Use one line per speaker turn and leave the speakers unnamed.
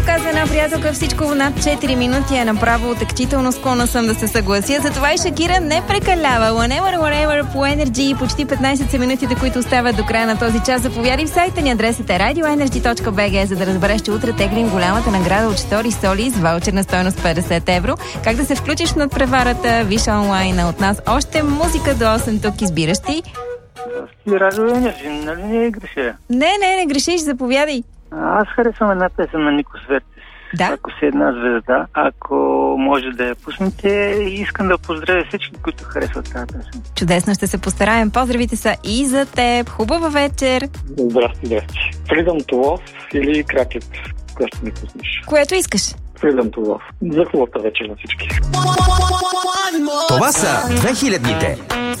Казва една приятелка, всичко над 4 минути е направо текчително, склонна съм да се съглася. Затова и Шакира не прекалява. Whenever по Energy, почти 15 са минутите, които остават до края на този час. Заповядай в сайта ни, адресът е radioenergy.bg, за да разбереш, че утре теглим голямата награда от Штори Соли с ваучер на стойност 50 евро. Как да се включиш в надпреварата, виж онлайн от нас. Още музика до 8 тук избираш ти.
Радио Енерджи, нали не греша?
Не грешиш, заповядай.
Аз харесвам една песен на Нико Свертис.
Да?
Ако си една звезда, ако може да я пуснете, искам да поздравя всички, които харесват тази песен.
Чудесно, ще се постараем. Поздравите са и за теб. Хубава вечер.
Здрасти. Freedom to Love или Кракет, кога ще ми пуснеш?
Което искаш.
Freedom to Love. За хубавата вечер на всички.
Това са 2000-те.